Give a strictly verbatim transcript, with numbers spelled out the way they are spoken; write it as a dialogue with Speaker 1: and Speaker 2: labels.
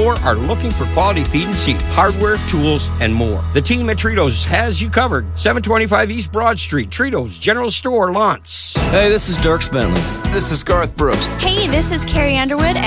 Speaker 1: or are looking for quality feed and seed, hardware, tools, and more. The team at Tritos has you covered. seven twenty-five East Broad Street, Tritos General Store, Lawrence.
Speaker 2: Hey, this is Dirk Bentley.
Speaker 3: This is Garth Brooks.
Speaker 4: Hey, this is Carrie Underwood,